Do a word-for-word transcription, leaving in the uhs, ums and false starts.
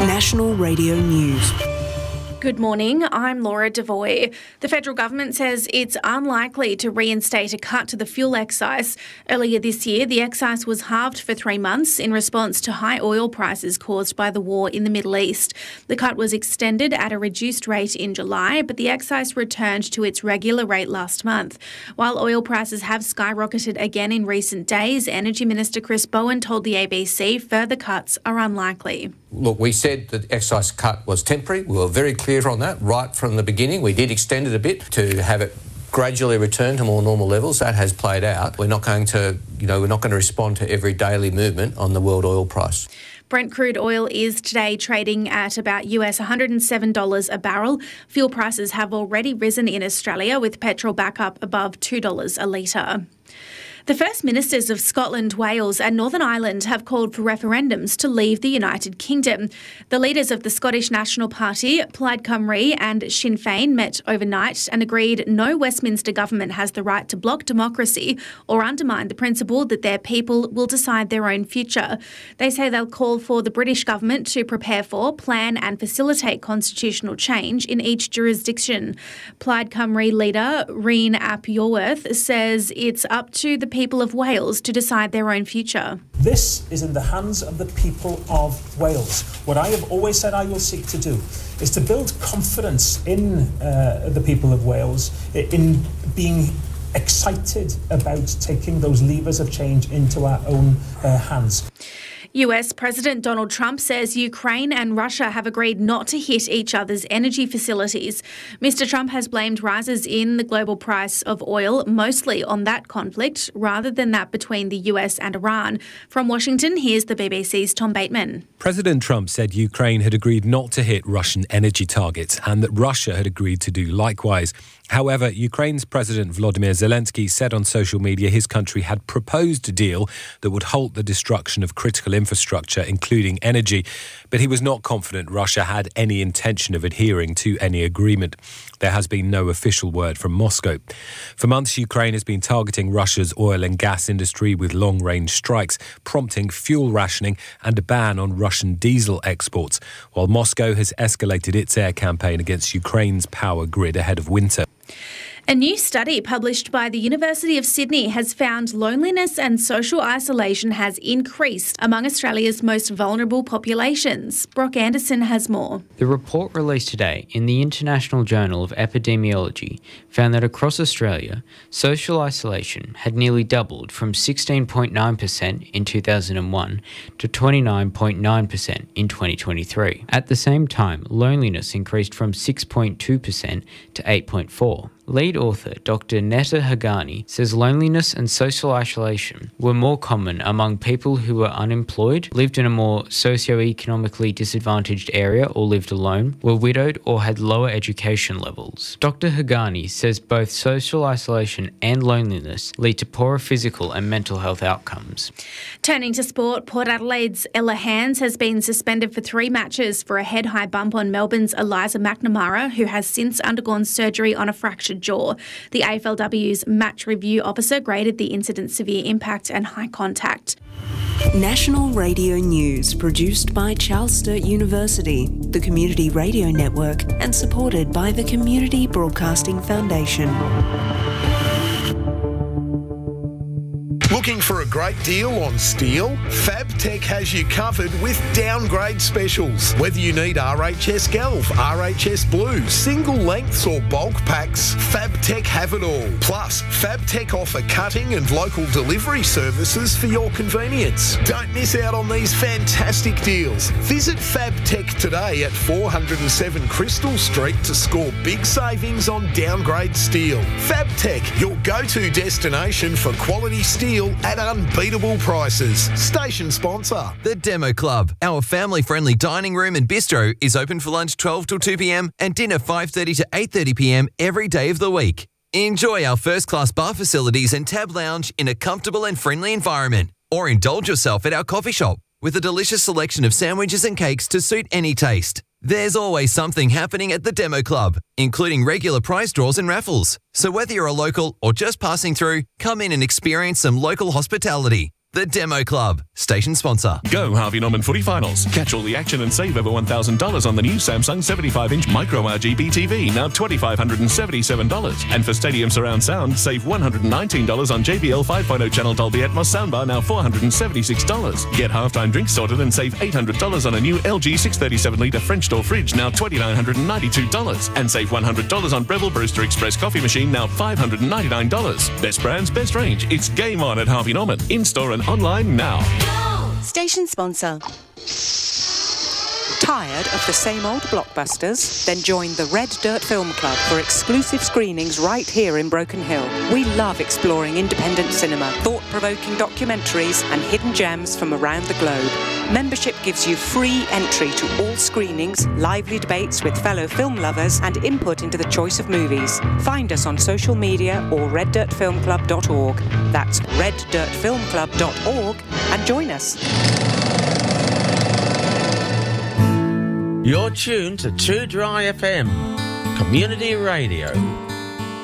National Radio News. Good morning, I'm Laura Devoy. The federal government says it's unlikely to reinstate a cut to the fuel excise. Earlier this year, the excise was halved for three months in response to high oil prices caused by the war in the Middle East. The cut was extended at a reduced rate in July, but the excise returned to its regular rate last month. While oil prices have skyrocketed again in recent days, Energy Minister Chris Bowen told the A B C further cuts are unlikely. Look, we said that the excise cut was temporary. We were very clear on that right from the beginning. We did extend it a bit to have it gradually return to more normal levels. That has played out. We're not going to, you know, we're not going to respond to every daily movement on the world oil price. Brent crude oil is today trading at about U S one hundred seven dollars a barrel. Fuel prices have already risen in Australia, with petrol back up above two dollars a litre. The First Ministers of Scotland, Wales and Northern Ireland have called for referendums to leave the United Kingdom. The leaders of the Scottish National Party, Plaid Cymru and Sinn Féin, met overnight and agreed no Westminster government has the right to block democracy or undermine the principle that their people will decide their own future. They say they'll call for the British government to prepare for, plan and facilitate constitutional change in each jurisdiction. Plaid Cymru leader Reen ap Iorwerth says it's up to the people of Wales to decide their own future. This is in the hands of the people of Wales. What I have always said I will seek to do is to build confidence in uh, the people of Wales, in being excited about taking those levers of change into our own uh, hands. U S President Donald Trump says Ukraine and Russia have agreed not to hit each other's energy facilities. Mister Trump has blamed rises in the global price of oil mostly on that conflict rather than that between the U S and Iran. From Washington, here's the B B C's Tom Bateman. President Trump said Ukraine had agreed not to hit Russian energy targets and that Russia had agreed to do likewise. However, Ukraine's President Volodymyr Zelensky said on social media his country had proposed a deal that would halt the destruction of critical infrastructure, including energy, but he was not confident Russia had any intention of adhering to any agreement. There has been no official word from Moscow. For months, Ukraine has been targeting Russia's oil and gas industry with long-range strikes, prompting fuel rationing and a ban on Russian diesel exports, while Moscow has escalated its air campaign against Ukraine's power grid ahead of winter. A new study published by the University of Sydney has found loneliness and social isolation has increased among Australia's most vulnerable populations. Brock Anderson has more. The report released today in the International Journal of Epidemiology found that across Australia, social isolation had nearly doubled from sixteen point nine percent in two thousand one to twenty-nine point nine percent in twenty twenty-three. At the same time, loneliness increased from six point two percent to eight point four percent. Lead author Doctor Netta Hagani says loneliness and social isolation were more common among people who were unemployed, lived in a more socio-economically disadvantaged area or lived alone, were widowed or had lower education levels. Doctor Hagani says both social isolation and loneliness lead to poorer physical and mental health outcomes. Turning to sport, Port Adelaide's Ella Hands has been suspended for three matches for a head-high bump on Melbourne's Eliza McNamara, who has since undergone surgery on a fractured jaw. The A F L W's match review officer graded the incident's severe impact and high contact. National Radio News, produced by Charles Sturt University, the Community Radio Network, and supported by the Community Broadcasting Foundation. Looking for a great deal on steel? FabTech has you covered with downgrade specials. Whether you need R H S Galv, R H S Blue, single lengths or bulk packs, FabTech have it all. Plus, FabTech offer cutting and local delivery services for your convenience. Don't miss out on these fantastic deals. Visit FabTech today at four hundred seven Crystal Street to score big savings on downgrade steel. FabTech, your go-to destination for quality steel at unbeatable prices. Station sponsor. The Demo Club, our family-friendly dining room and bistro, is open for lunch twelve till two p.m. and dinner five thirty to eight thirty p.m. every day of the week. Enjoy our first-class bar facilities and tab lounge in a comfortable and friendly environment. Or indulge yourself at our coffee shop with a delicious selection of sandwiches and cakes to suit any taste. There's always something happening at the Demo Club, including regular prize draws and raffles. So whether you're a local or just passing through, come in and experience some local hospitality. The Demo Club, station sponsor. Go Harvey Norman Footy Finals. Catch all the action and save over one thousand dollars on the new Samsung seventy-five inch Micro R G B T V, now two thousand five hundred seventy-seven dollars. And for Stadium Surround Sound, save one hundred nineteen dollars on J B L five point oh channel Dolby Atmos soundbar, now four hundred seventy-six dollars. Get halftime drinks sorted and save eight hundred dollars on a new L G six thirty-seven litre French door fridge, now two thousand nine hundred ninety-two dollars. And save one hundred dollars on Breville Brewster Express coffee machine, now five hundred ninety-nine dollars. Best brands, best range. It's game on at Harvey Norman. In-store and online now. Station sponsor. Tired of the same old blockbusters? Then join the Red Dirt Film Club for exclusive screenings right here in Broken Hill. We love exploring independent cinema, thought-provoking documentaries and hidden gems from around the globe. Membership gives you free entry to all screenings, lively debates with fellow film lovers and input into the choice of movies. Find us on social media or red dirt film club dot org. That's red dirt film club dot org and join us. You're tuned to Two Dry F M, community radio.